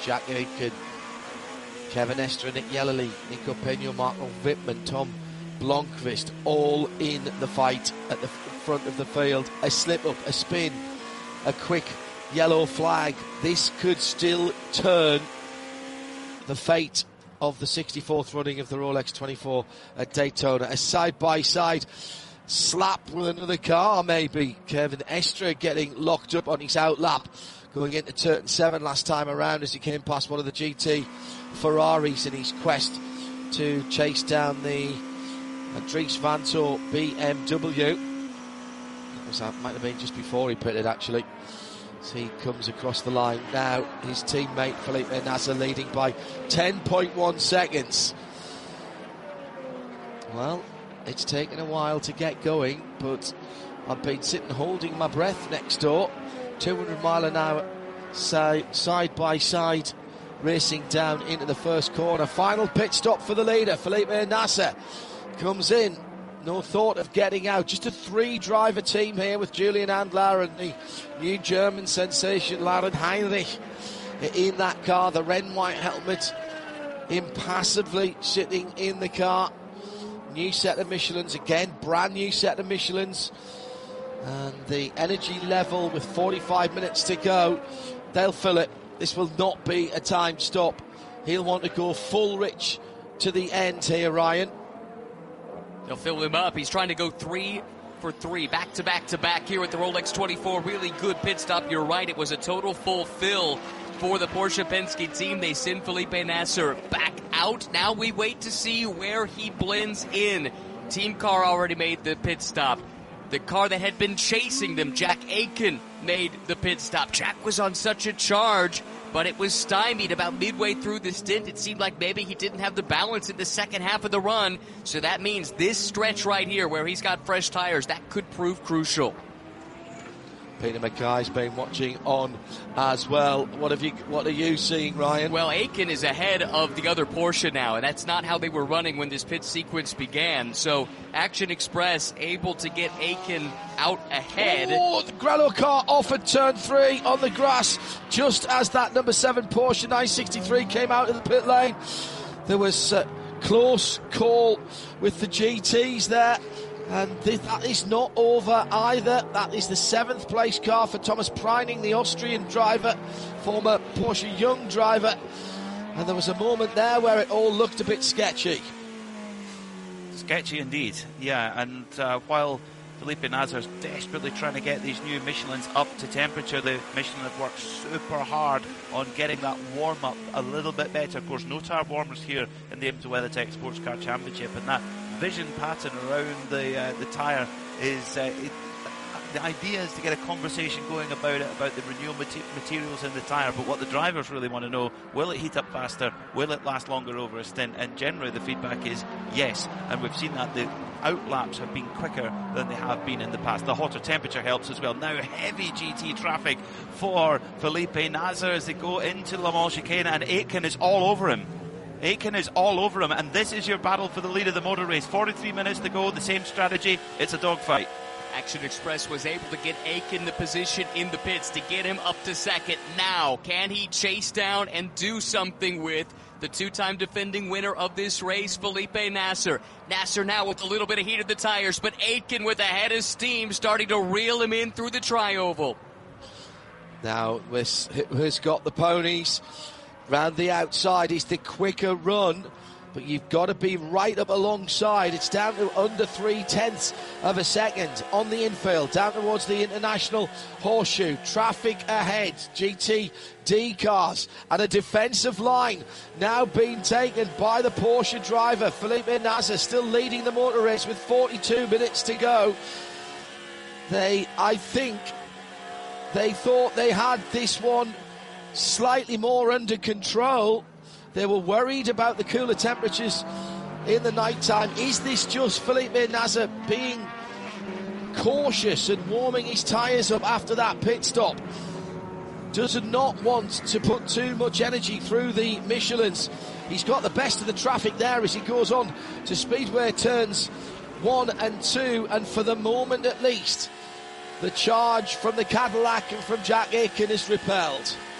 Jack Aitken, Kevin Estre, Nick Yellerly, Nico Peña, Marco Wittmann, Tom Blomqvist, all in the fight at the front of the field. A slip up, a spin, a quick yellow flag. This could still turn the fate of the 64th running of the Rolex 24 at Daytona. A side-by-side slap with another car, maybe. Kevin Estre getting locked up on his outlap, going into turn 7 last time around as he came past one of the GT Ferraris in his quest to chase down the Dries Vanthoor BMW. That might have been just before he pitted, actually. As he comes across the line now, his teammate Felipe Nasr leading by 10.1 seconds. Well, it's taken a while to get going, but I've been sitting holding my breath next door. 200 mile an hour, side by side, racing down into the first corner. Final pit stop for the leader, Felipe Nasr comes in. No thought of getting out. Just a 3-driver team here with Julian Andlar and the new German sensation Lauren Heinrich in that car. The red and white helmet impassively sitting in the car. New set of Michelins again, brand new set of Michelins. And the energy level with 45 minutes to go, they'll fill it. This will not be a time stop. He'll want to go full rich to the end here, Ryan. They'll fill him up. He's trying to go 3 for 3, back to back to back here with the Rolex 24. Really good pit stop. You're right. It was a total fulfill for the Porsche Penske team. They send Felipe Nasr back out. Now we wait to see where he blends in. Team car already made the pit stop. The car that had been chasing them, Jack Aitken, made the pit stop. Jack was on such a charge, but it was stymied about midway through the stint. It seemed like maybe he didn't have the balance in the second half of the run. So that means this stretch right here where he's got fresh tires, that could prove crucial. Peter Mackay's been watching on as well. What are you seeing, Ryan? Well, Aitken is ahead of the other Porsche now, and that's not how they were running when this pit sequence began. So Action Express able to get Aitken out ahead. Oh, the Grello car off at turn 3 on the grass, just as that number 7 Porsche 963 came out of the pit lane. There was a close call with the GTs there. And that is not over either. That is the 7th place car for Thomas Preining, the Austrian driver, former Porsche Young driver. And there was a moment there where it all looked a bit sketchy. Sketchy indeed, yeah. And while Felipe Nasr is desperately trying to get these new Michelins up to temperature, the Michelin have worked super hard on getting that warm-up a little bit better. Of course, no tire warmers here in the IMSA WeatherTech Sports Car Championship, and that vision pattern around the tyre is the idea is to get a conversation going about the renewal materials in the tyre. But what the drivers really want to know, will it heat up faster, will it last longer over a stint? And generally the feedback is yes, and we've seen that the outlaps have been quicker than they have been in the past. The hotter temperature helps as well. Now heavy GT traffic for Felipe Nasr as they go into Le Mans chicane, and Aitken is all over him. Aitken is all over him, and this is your battle for the lead of the motor race. 43 minutes to go, the same strategy, it's a dogfight. Action Express was able to get Aitken the position in the pits to get him up to second. Now, can he chase down and do something with the 2-time defending winner of this race, Felipe Nasr? Nasr now with a little bit of heat of the tires, but Aitken with a head of steam starting to reel him in through the tri-oval. Now, who's got the ponies? Round the outside is the quicker run, but you've got to be right up alongside. It's down to under 0.3 of a second on the infield, down towards the International Horseshoe. Traffic ahead, GTD cars, and a defensive line now being taken by the Porsche driver. Felipe Nasr still leading the motor race with 42 minutes to go. I think they thought they had this one slightly more under control. They were worried about the cooler temperatures in the night time. Is this just Felipe Nasr being cautious and warming his tyres up after that pit stop? Does not want to put too much energy through the Michelins. He's got the best of the traffic there as he goes on to speedway turns 1 and 2, and for the moment at least, the charge from the Cadillac and from Jack Aitken is repelled.